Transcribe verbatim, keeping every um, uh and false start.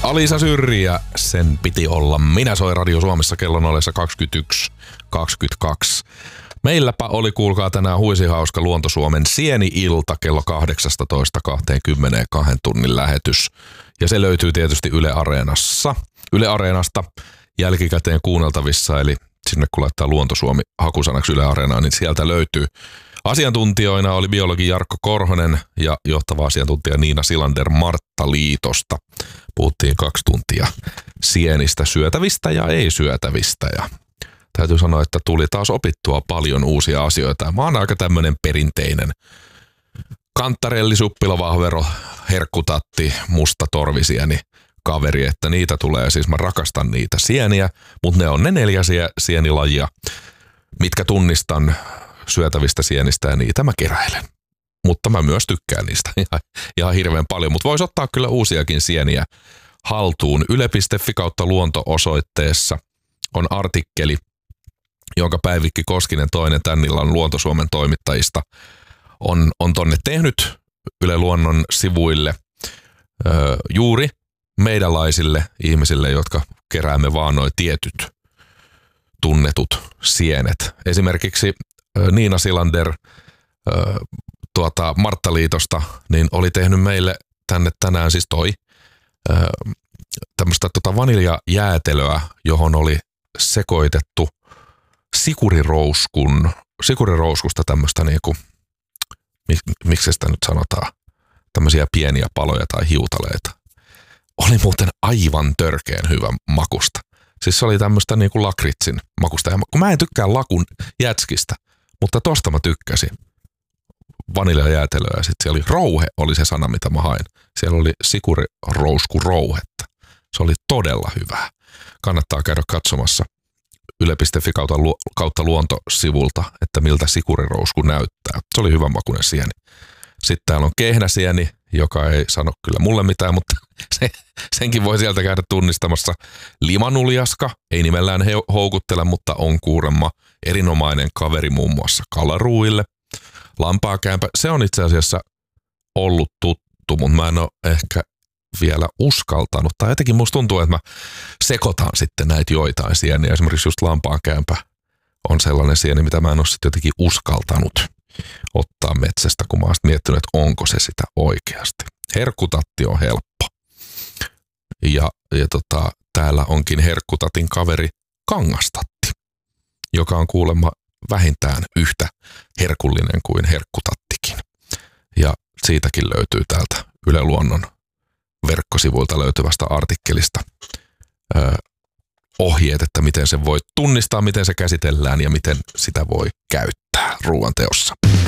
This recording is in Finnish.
Alisa Syrji ja sen piti olla Minä soi Radio Suomessa kellon ollessa kaksikymmentäyksi kaksikymmentäkaksi. Meilläpä oli, kuulkaa, tänään huisin hauska Luonto-Suomen Sieni-ilta kello kahdeksastatoista kaksikymmentäkaksi tunnin lähetys. Ja se löytyy tietysti Yle Areenassa. Yle Areenasta jälkikäteen kuunneltavissa, eli sinne kun laittaa Luonto-Suomi hakusanaksi Yle Areenaan, niin sieltä löytyy. Asiantuntijoina oli biologi Jarkko Korhonen ja johtava asiantuntija Niina Silander Marttaliitosta. Puhuttiin kaksi tuntia sienistä, syötävistä ja ei-syötävistä. Ja täytyy sanoa, että tuli taas opittua paljon uusia asioita. Mä oon aika tämmönen perinteinen kantarelli, suppilovahvero, herkkutatti, musta torvisieni kaveri, että niitä tulee, siis mä rakastan niitä sieniä, mutta ne on ne neljä sienilajia, mitkä tunnistan syötävistä sienistä ja niitä mä keräilen. Mutta mä myös tykkään niistä ihan, ihan hirveän paljon, mutta vois ottaa kyllä uusiakin sieniä haltuun. Yle piste fi kautta luonto-osoitteessa on artikkeli, jonka Päivikki Koskinen, toinen tän illan Luonto-Suomen toimittajista, on, on tonne tehnyt Yle Luonnon sivuille ö, juuri meidänlaisille ihmisille, jotka keräämme vaan noi tietyt tunnetut sienet. Esimerkiksi ö, Niina Silander ö, tuota, Marttaliitosta niin oli tehnyt meille tänne tänään siis toi ö, tämmöistä tota vaniljajäätelöä, johon oli sekoitettu sikurirouskun, sikurirouskusta tämmöistä niinku, mik, miksi sitä nyt sanotaan, tämmöisiä pieniä paloja tai hiutaleita. Oli muuten aivan törkeän hyvä makusta. Siis se oli tämmöistä niinku lakritsin makusta. Ja kun mä en tykkää lakun jätskistä, mutta tosta mä tykkäsin. Vaniljajäätelöä ja sitten siellä oli rouhe, oli se sana mitä mä hain. Siellä oli sikurirouskurouhetta. Se oli todella hyvää. Kannattaa käydä katsomassa yle piste fi kautta luonto-sivulta, että miltä sikurirousku näyttää. Se oli hyvän makuinen sieni. Sitten täällä on kehnäsieni, joka ei sano kyllä mulle mitään, mutta se, senkin voi sieltä käydä tunnistamassa. Limanuljaska, ei nimellään he, houkuttele, mutta on kuulemma erinomainen kaveri muun muassa kalaruuille. Lampaakämpä, se on itse asiassa ollut tuttu, mutta mä en ole ehkä vielä uskaltanut. Tai jotenkin musta tuntuu, että mä sekoitan sitten näitä joitain sieniä. Esimerkiksi just lampaakämpä on sellainen sieni, mitä mä en ole sitten jotenkin uskaltanut ottaa metsästä, kun mä oon miettinyt, että onko se sitä oikeasti. Herkkutatti on helppo. Ja, ja tota, täällä onkin herkkutatin kaveri kangastatti, joka on kuulemma vähintään yhtä herkullinen kuin herkkutattikin. Ja siitäkin löytyy täältä Yle Luonnon verkkosivuilta löytyvästä artikkelista ö, ohjeet, että miten se voi tunnistaa, miten se käsitellään ja miten sitä voi käyttää ruoanteossa.